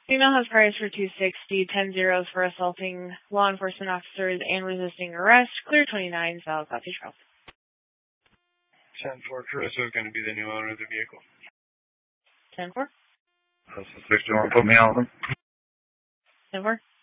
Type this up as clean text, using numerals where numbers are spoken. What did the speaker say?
Female has price for 260, 10 zeros for assaulting law enforcement officers and resisting arrest. Clear 29, South Southeast Trail. 10-4, Carissa is going to be the new owner of the vehicle. 10-4. Suspect, you want to put me on them? 10-4.